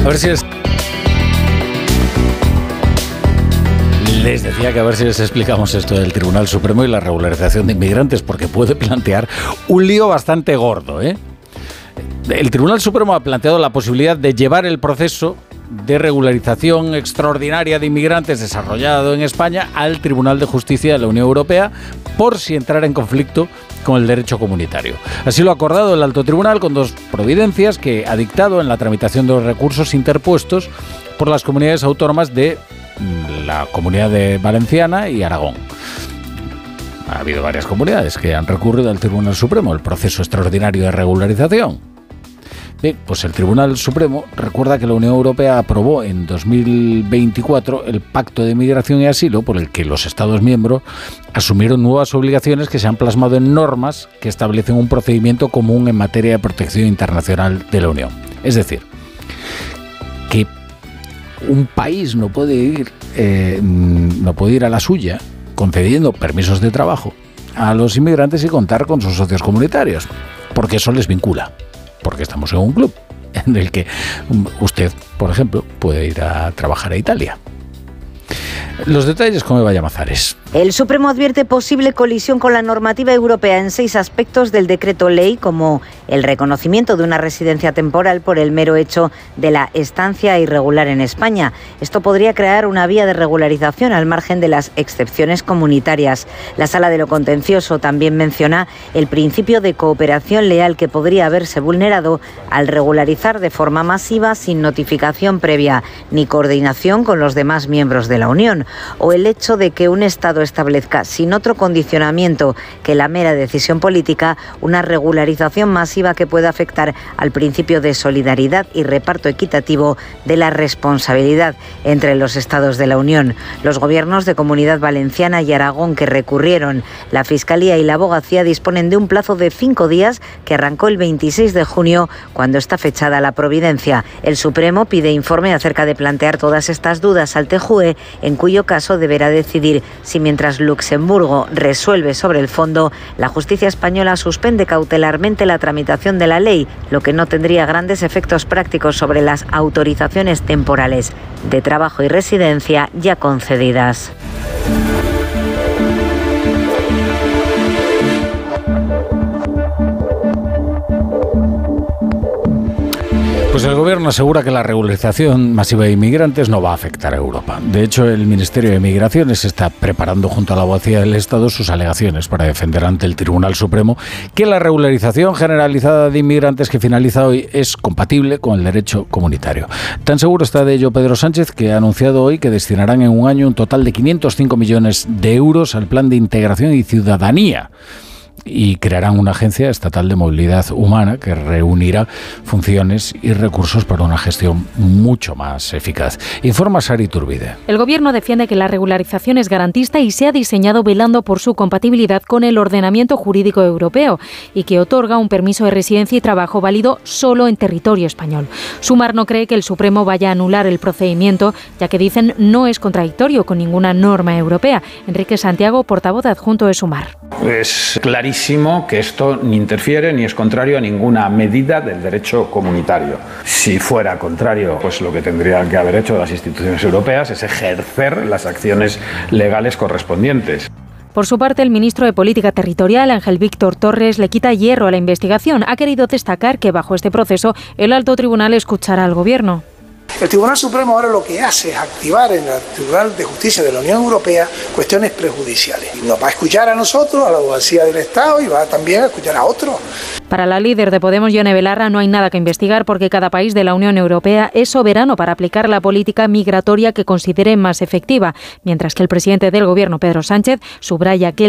A ver si les decía que a ver si les explicamos esto del Tribunal Supremo y la regularización de inmigrantes, porque puede plantear un lío bastante gordo, ¿eh? El Tribunal Supremo ha planteado la posibilidad de llevar el proceso de regularización extraordinaria de inmigrantes desarrollado en España al Tribunal de Justicia de la Unión Europea por si entrara en conflicto con el derecho comunitario. Así lo ha acordado el Alto Tribunal con dos providencias que ha dictado en la tramitación de los recursos interpuestos por las comunidades autónomas de la Comunidad de Valenciana y Aragón. Ha habido varias comunidades que han recurrido al Tribunal Supremo el proceso extraordinario de regularización. Bien, pues el Tribunal Supremo recuerda que la Unión Europea aprobó en 2024 el Pacto de Migración y Asilo, por el que los Estados miembros asumieron nuevas obligaciones que se han plasmado en normas que establecen un procedimiento común en materia de protección internacional de la Unión. Es decir, que un país no puede ir a la suya concediendo permisos de trabajo a los inmigrantes y contar con sus socios comunitarios, porque eso les vincula. Porque estamos en un club en el que usted, por ejemplo, puede ir a trabajar a Italia. Los detalles con Eva Llamazares. El Supremo advierte posible colisión con la normativa europea en 6 aspectos del decreto ley, como el reconocimiento de una residencia temporal por el mero hecho de la estancia irregular en España. Esto podría crear una vía de regularización al margen de las excepciones comunitarias. La Sala de lo Contencioso también menciona el principio de cooperación leal que podría haberse vulnerado al regularizar de forma masiva sin notificación previa ni coordinación con los demás miembros de la Unión, o el hecho de que un Estado establezca sin otro condicionamiento que la mera decisión política una regularización masiva que pueda afectar al principio de solidaridad y reparto equitativo de la responsabilidad entre los Estados de la Unión. Los gobiernos de Comunidad Valenciana y Aragón que recurrieron, la Fiscalía y la Abogacía disponen de un plazo de 5 días que arrancó el 26 de junio, cuando está fechada la providencia. El Supremo pide informe acerca de plantear todas estas dudas al TJUE, en cuyo caso deberá decidir si mientras Luxemburgo resuelve sobre el fondo, la justicia española suspende cautelarmente la tramitación de la ley, lo que no tendría grandes efectos prácticos sobre las autorizaciones temporales de trabajo y residencia ya concedidas. Pues el gobierno asegura que la regularización masiva de inmigrantes no va a afectar a Europa. De hecho, el Ministerio de Migraciones está preparando junto a la Abogacía del Estado sus alegaciones para defender ante el Tribunal Supremo que la regularización generalizada de inmigrantes que finaliza hoy es compatible con el derecho comunitario. Tan seguro está de ello Pedro Sánchez, que ha anunciado hoy que destinarán en un año un total de 505 millones de euros al Plan de Integración y Ciudadanía, y crearán una agencia estatal de movilidad humana que reunirá funciones y recursos para una gestión mucho más eficaz. Informa Sari Turbide. El Gobierno defiende que la regularización es garantista y se ha diseñado velando por su compatibilidad con el ordenamiento jurídico europeo y que otorga un permiso de residencia y trabajo válido solo en territorio español. Sumar no cree que el Supremo vaya a anular el procedimiento, ya que dicen no es contradictorio con ninguna norma europea. Enrique Santiago, portavoz adjunto de Sumar. Es clarísimo que esto ni interfiere ni es contrario a ninguna medida del derecho comunitario. Si fuera contrario, pues lo que tendrían que haber hecho las instituciones europeas es ejercer las acciones legales correspondientes. Por su parte, el ministro de Política Territorial, Ángel Víctor Torres, le quita hierro a la investigación. Ha querido destacar que bajo este proceso el Alto Tribunal escuchará al Gobierno. El Tribunal Supremo ahora lo que hace es activar en el Tribunal de Justicia de la Unión Europea cuestiones prejudiciales. Nos va a escuchar a nosotros, a la Abogacía del Estado, y va también a escuchar a otros. Para la líder de Podemos, Yone Belarra, no hay nada que investigar porque cada país de la Unión Europea es soberano para aplicar la política migratoria que considere más efectiva, mientras que el presidente del Gobierno, Pedro Sánchez, subraya que